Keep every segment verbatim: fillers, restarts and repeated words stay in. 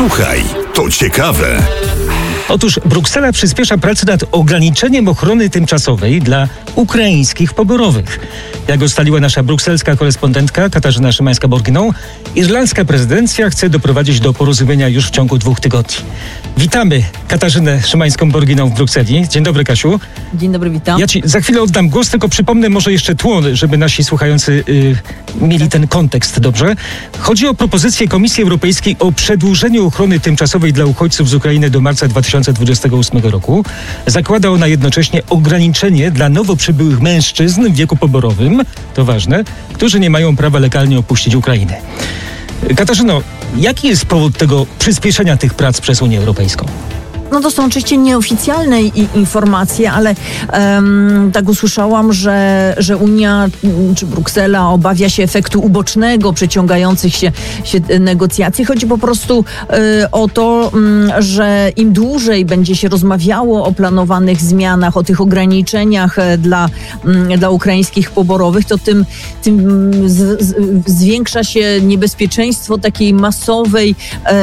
Słuchaj, to ciekawe. Otóż Bruksela przyspiesza pracę nad ograniczeniem ochrony tymczasowej dla ukraińskich poborowych. Jak ustaliła nasza brukselska korespondentka Katarzyna Szymańska-Borginą, irlandzka prezydencja chce doprowadzić do porozumienia już w ciągu dwóch tygodni. Witamy Katarzynę Szymańską-Borginą w Brukseli. Dzień dobry, Kasiu. Dzień dobry, witam. Ja ci za chwilę oddam głos, tylko przypomnę może jeszcze tło, żeby nasi słuchający y, mieli ten kontekst, dobrze? Chodzi o propozycję Komisji Europejskiej o przedłużeniu ochrony tymczasowej dla uchodźców z Ukrainy do marca dwa tysiące dwudziestego ósmego roku. Zakłada ona jednocześnie ograniczenie dla nowo przybyłych mężczyzn w wieku poborowym, to ważne, którzy nie mają prawa legalnie opuścić Ukrainy. Katarzyno, jaki jest powód tego przyspieszenia tych prac przez Unię Europejską? No to są oczywiście nieoficjalne i informacje, ale um, tak usłyszałam, że, że Unia czy Bruksela obawia się efektu ubocznego przeciągających się, się negocjacji. Chodzi po prostu y, o to, y, że im dłużej będzie się rozmawiało o planowanych zmianach, o tych ograniczeniach dla, y, dla ukraińskich poborowych, to tym, tym z, z, zwiększa się niebezpieczeństwo takiej masowej,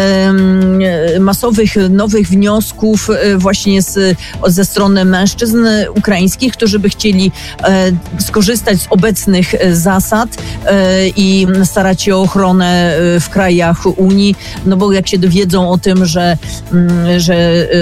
y, masowych nowych wniosków właśnie z, ze strony mężczyzn ukraińskich, którzy by chcieli e, skorzystać z obecnych zasad e, i starać się o ochronę w krajach Unii, no bo jak się dowiedzą o tym, że, m, że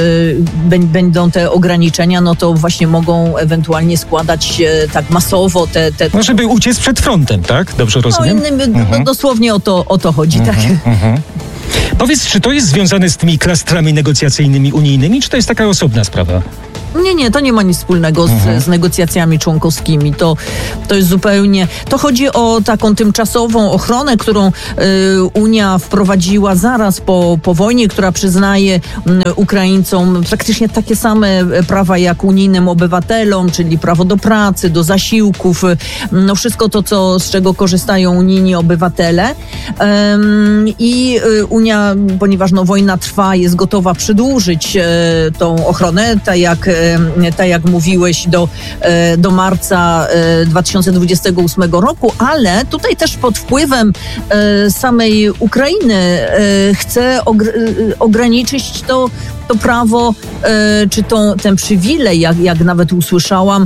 e, będą te ograniczenia, no to właśnie mogą ewentualnie składać się tak masowo te... te... No żeby uciec przed frontem, tak? Dobrze rozumiem? No innym, mhm. dosłownie o to, o to chodzi, mhm, tak? Mhm. Powiedz, czy to jest związane z tymi klastrami negocjacyjnymi unijnymi, czy to jest taka osobna sprawa? Nie, nie, to nie ma nic wspólnego z, mhm. z negocjacjami członkowskimi. To, to jest zupełnie... To chodzi o taką tymczasową ochronę, którą y, Unia wprowadziła zaraz po, po wojnie, która przyznaje y, Ukraińcom praktycznie takie same prawa jak unijnym obywatelom, czyli prawo do pracy, do zasiłków, y, no wszystko to, co, z czego korzystają unijni obywatele. Ym, I y, Unia, ponieważ no, wojna trwa, jest gotowa przedłużyć y, tą ochronę, tak jak tak jak mówiłeś, do, do marca dwa tysiące dwudziestego ósmego roku, ale tutaj też pod wpływem samej Ukrainy chce ograniczyć to, to prawo, czy to, ten przywilej, jak, jak nawet usłyszałam,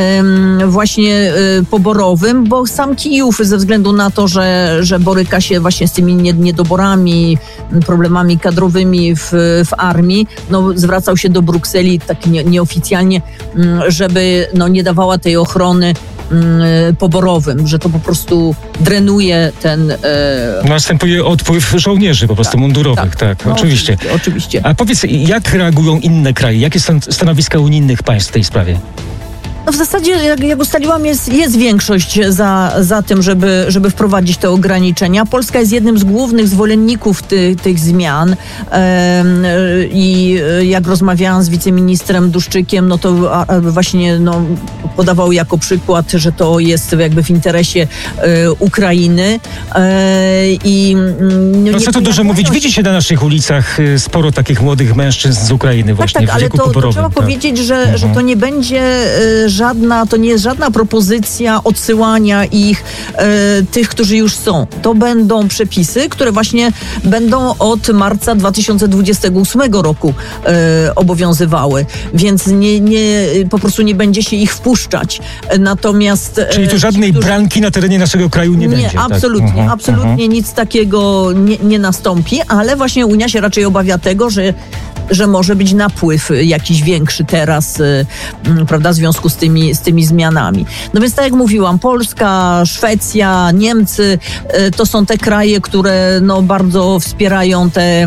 właśnie poborowym, bo sam Kijów ze względu na to, że, że boryka się właśnie z tymi niedoborami, problemami kadrowymi w, w armii, no, zwracał się do Brukseli tak nie, nieoficjalnie, żeby no, nie dawała tej ochrony poborowym, że to po prostu drenuje ten... E... Następuje odpływ żołnierzy po prostu tak, mundurowych, tak, tak no, oczywiście. oczywiście. Oczywiście. A powiedz, jak reagują inne kraje? Jakie są stanowiska unijnych państw w tej sprawie? No w zasadzie, jak, jak ustaliłam, jest, jest większość za, za tym, żeby, żeby wprowadzić te ograniczenia. Polska jest jednym z głównych zwolenników ty, tych zmian ehm, i jak rozmawiałam z wiceministrem Duszczykiem, no to a, a właśnie no, podawał jako przykład, że to jest jakby w interesie e, Ukrainy. E, i, no no co tu dużo mówić, widzi się na naszych ulicach sporo takich młodych mężczyzn z Ukrainy właśnie tak, tak, w wieku ale to, poborowym. to trzeba tak. powiedzieć, że, mhm. że to nie będzie e, żadna, to nie jest żadna propozycja odsyłania ich, e, tych, którzy już są. To będą przepisy, które właśnie będą od marca dwa tysiące dwudziestego ósmego roku e, obowiązywały, więc nie, nie, po prostu nie będzie się ich wpuszczać. Natomiast... Czyli tu żadnej którzy... branki na terenie naszego kraju nie, nie będzie. Nie, absolutnie, tak? uh-huh, absolutnie uh-huh. nic takiego nie, nie nastąpi, ale właśnie Unia się raczej obawia tego, że że może być napływ jakiś większy teraz, y, y, prawda, w związku z tymi, z tymi zmianami. No więc tak jak mówiłam, Polska, Szwecja, Niemcy, y, to są te kraje, które no, bardzo wspierają te, y,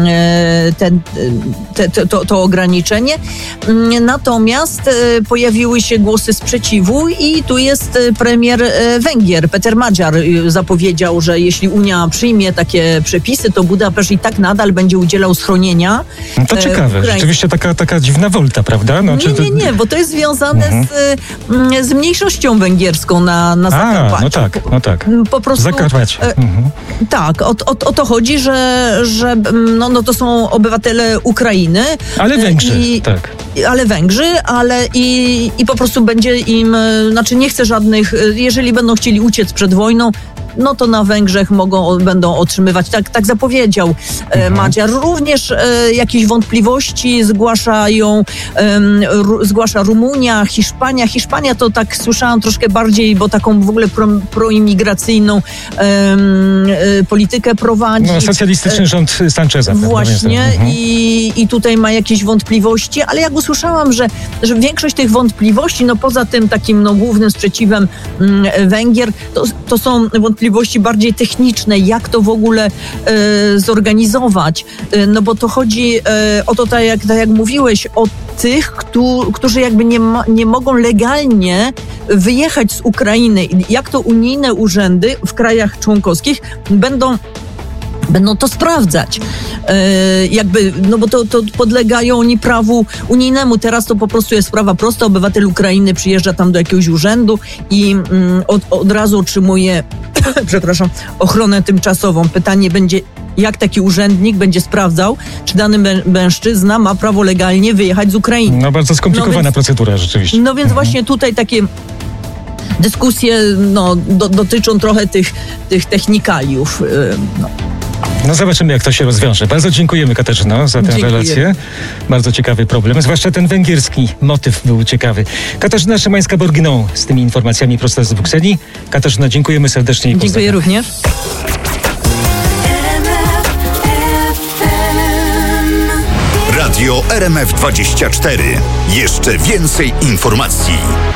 te, te, te, to, to ograniczenie. Y, natomiast y, pojawiły się głosy sprzeciwu i tu jest y, premier y, Węgier, Peter Magyar, y, zapowiedział, że jeśli Unia przyjmie takie przepisy, to Budapeszt i tak nadal będzie udzielał schronienia. No to ciekawe, Ukraiń... rzeczywiście taka, taka dziwna wolta, prawda? No, nie, czy to... nie, nie, bo to jest związane mhm. z, z mniejszością węgierską na, na Zakarpaciu. A, no tak, no tak. Po prostu, Zakarpacie. E, mhm. Tak, o, o, o to chodzi, że, że no, no to są obywatele Ukrainy. Ale Węgrzy, i, tak. Ale Węgrzy, ale i, i po prostu będzie im, znaczy nie chce żadnych, jeżeli będą chcieli uciec przed wojną, no to na Węgrzech mogą, będą otrzymywać, tak, tak zapowiedział mhm. Magyar. Również e, jakieś wątpliwości zgłaszają, e, ru, zgłasza Rumunia, Hiszpania. Hiszpania to tak słyszałam troszkę bardziej, bo taką w ogóle pro, proimigracyjną e, e, politykę prowadzi. No, socjalistyczny rząd Sancheza. Właśnie mhm. i, i tutaj ma jakieś wątpliwości, ale jak usłyszałam, że, że większość tych wątpliwości, no poza tym takim no, głównym sprzeciwem mm, Węgier, to, to są wątpliwości bardziej techniczne, jak to w ogóle e, zorganizować. E, no bo to chodzi e, o to, tak jak, tak jak mówiłeś, o tych, którzy, którzy jakby nie, ma, nie mogą legalnie wyjechać z Ukrainy. Jak to unijne urzędy w krajach członkowskich będą Będą to sprawdzać. E, jakby, no bo to, to podlegają oni prawu unijnemu. Teraz to po prostu jest sprawa prosta. Obywatel Ukrainy przyjeżdża tam do jakiegoś urzędu i mm, od, od razu otrzymuje przepraszam, ochronę tymczasową. Pytanie będzie, jak taki urzędnik będzie sprawdzał, czy dany mę- mężczyzna ma prawo legalnie wyjechać z Ukrainy. No bardzo skomplikowana no więc, procedura rzeczywiście. No więc mhm. właśnie tutaj takie dyskusje no, do, dotyczą trochę tych, tych technikaliów. Yy, no. No zobaczymy, jak to się rozwiąże. Bardzo dziękujemy, Katarzyno, za tę Dziękuję. relację. Bardzo ciekawy problem, zwłaszcza ten węgierski motyw był ciekawy. Katarzyna Szymańska-Borginą z tymi informacjami prosto z Brukseli. Katarzyna, dziękujemy serdecznie. I Dziękuję również. Radio R M F dwadzieścia cztery. Jeszcze więcej informacji.